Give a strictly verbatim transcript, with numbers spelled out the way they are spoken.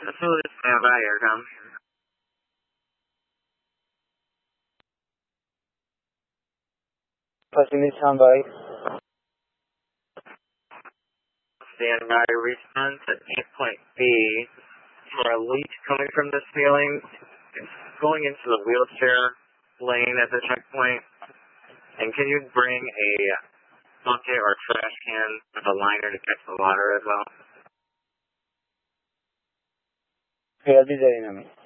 Facility standby, aircom. Facility standby. Standby, response at eight point B for a leak coming from this ceiling. It's going into the wheelchair lane at the checkpoint. And can you bring a bucket or trash can with a liner to catch the water as well? Okay, I'll be there in a minute.